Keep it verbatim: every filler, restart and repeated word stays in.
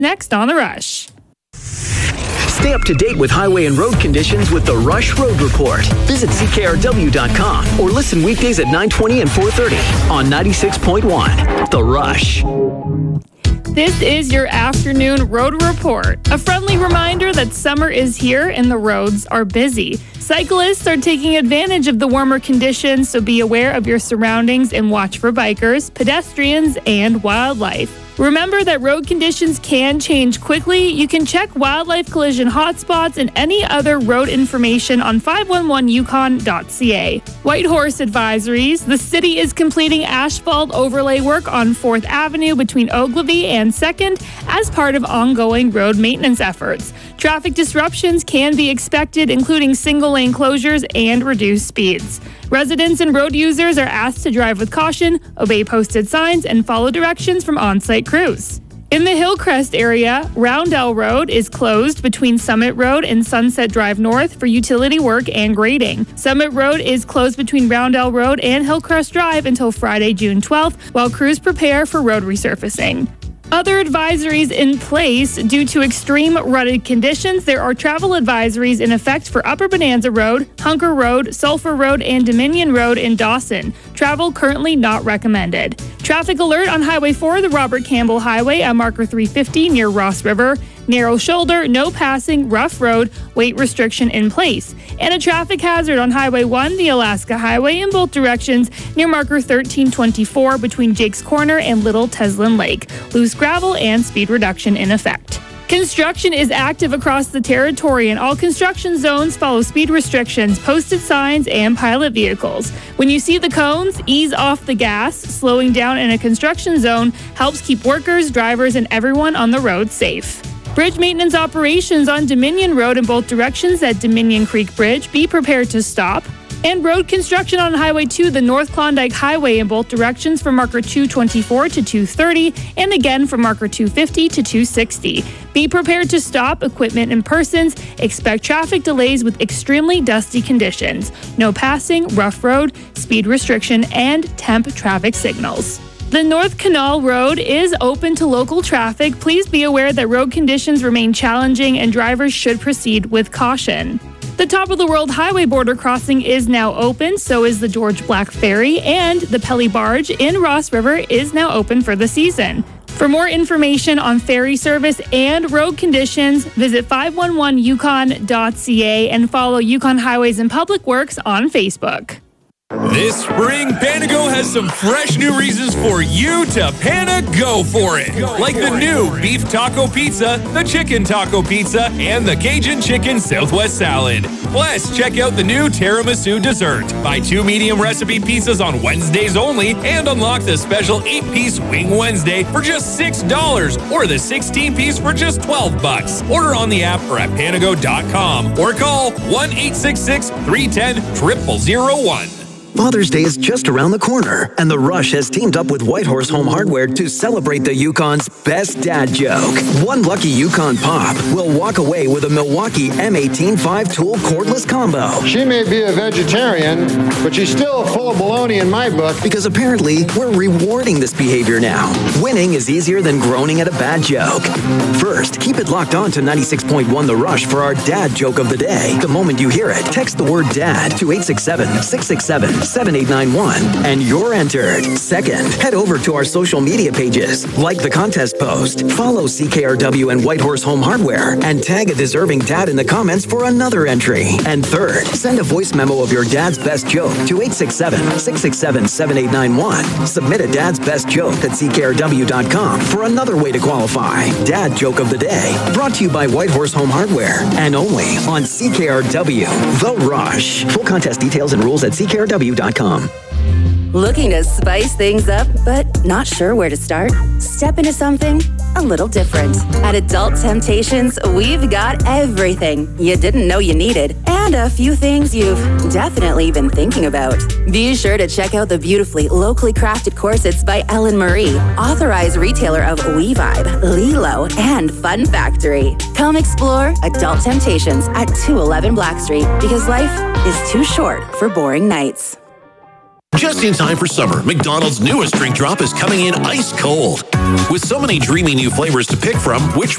next on The Rush. Stay up to date with highway and road conditions with the Rush Road Report. Visit C K R W dot com or listen weekdays at nine twenty and four thirty on ninety-six point one. The Rush. This is your afternoon road report. A friendly reminder that summer is here and the roads are busy. Cyclists are taking advantage of the warmer conditions, so be aware of your surroundings and watch for bikers, pedestrians, and wildlife. Remember that road conditions can change quickly. You can check wildlife collision hotspots and any other road information on five one one yukon dot c a. Whitehorse advisories. The city is completing asphalt overlay work on fourth Avenue between Ogilvie and second as part of ongoing road maintenance efforts. Traffic disruptions can be expected, including single-lane closures and reduced speeds. Residents and road users are asked to drive with caution, obey posted signs, and follow directions from on-site crews. In the Hillcrest area, Roundel Road is closed between Summit Road and Sunset Drive North for utility work and grading. Summit Road is closed between Roundel Road and Hillcrest Drive until Friday, June twelfth, while crews prepare for road resurfacing. Other advisories in place due to extreme rutted conditions. There are travel advisories in effect for Upper Bonanza Road, Hunker Road, Sulphur Road, and Dominion Road in Dawson. Travel currently not recommended. Traffic alert on Highway four, the Robert Campbell Highway at marker three fifty near Ross River. Narrow shoulder, no passing, rough road, weight restriction in place. And a traffic hazard on Highway one, the Alaska Highway in both directions near marker thirteen twenty-four between Jake's Corner and Little Teslin Lake. Loose gravel and speed reduction in effect. Construction is active across the territory, and all construction zones follow speed restrictions, posted signs, and pilot vehicles. When you see the cones, ease off the gas. Slowing down in a construction zone helps keep workers, drivers, and everyone on the road safe. Bridge maintenance operations on Dominion Road in both directions at Dominion Creek Bridge. Be prepared to stop. And road construction on Highway two, the North Klondike Highway in both directions from marker two twenty-four to two thirty, and again from marker two fifty to two sixty. Be prepared to stop equipment and persons. Expect traffic delays with extremely dusty conditions. No passing, rough road, speed restriction, and temp traffic signals. The North Canal Road is open to local traffic. Please be aware that road conditions remain challenging and drivers should proceed with caution. The Top of the World Highway border crossing is now open, so is the George Black Ferry, and the Pelly Barge in Ross River is now open for the season. For more information on ferry service and road conditions, visit five one one yukon dot c a and follow Yukon Highways and Public Works on Facebook. This spring, Panago has some fresh new reasons for you to Pana-go for it. Like the new beef taco pizza, the chicken taco pizza, and the Cajun chicken Southwest salad. Plus, check out the new tiramisu dessert. Buy two medium recipe pizzas on Wednesdays only and unlock the special eight-piece Wing Wednesday for just six dollars or the sixteen-piece for just twelve bucks. Order on the app or at panago dot com or call one eight six six, three one zero, zero zero zero one. Father's Day is just around the corner, and The Rush has teamed up with Whitehorse Home Hardware to celebrate the Yukon's best dad joke. One lucky Yukon Pop will walk away with a Milwaukee M eighteen five tool cordless combo. She may be a vegetarian, but she's still full of baloney in my book. Because apparently, we're rewarding this behavior now. Winning is easier than groaning at a bad joke. First, keep it locked on to ninety-six point one The Rush for our dad joke of the day. The moment you hear it, text the word dad to eight six seven, six six seven, seven eight nine one, and you're entered. Second, head over to our social media pages, like the contest post, follow C K R W and Whitehorse Home Hardware, and tag a deserving dad in the comments for another entry. And third, send a voice memo of your dad's best joke to eight six seven, six six seven, seven eight nine one. Submit a dad's best joke at C K R W dot com for another way to qualify. Dad Joke of the Day, brought to you by Whitehorse Home Hardware, and only on C K R W, The Rush. Full contest details and rules at C K R W dot com. Looking to spice things up, but not sure where to start? Step into something a little different. At Adult Temptations, we've got everything you didn't know you needed, and a few things you've definitely been thinking about. Be sure to check out the beautifully locally crafted corsets by Ellen Marie, authorized retailer of We Vibe, Lilo, and Fun Factory. Come explore Adult Temptations at two eleven Black Street, because life is too short for boring nights. Just in time for summer, McDonald's newest drink drop is coming in ice cold. With so many dreamy new flavors to pick from, which